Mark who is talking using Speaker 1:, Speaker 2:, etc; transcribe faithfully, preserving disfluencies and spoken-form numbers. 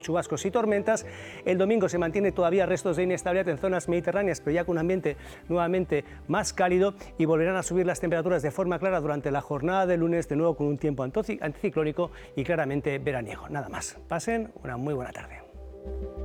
Speaker 1: chubascos y tormentas. El domingo se mantiene todavía restos de inestabilidad en zonas mediterráneas, pero ya con un ambiente nuevamente más cálido, y volverán a subir las temperaturas de forma clara durante la jornada de lunes, de nuevo con un tiempo anticiclónico y claramente veraniego. Nada más. Pasen una muy buena tarde.